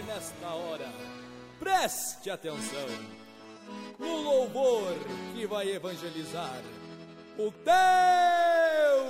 você nesta hora, preste atenção no louvor que vai evangelizar o tempo.